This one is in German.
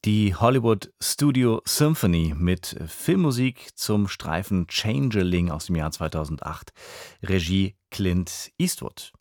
Die Hollywood Studio Symphony mit Filmmusik zum Streifen Changeling aus dem Jahr 2008. Regie Clint Eastwood.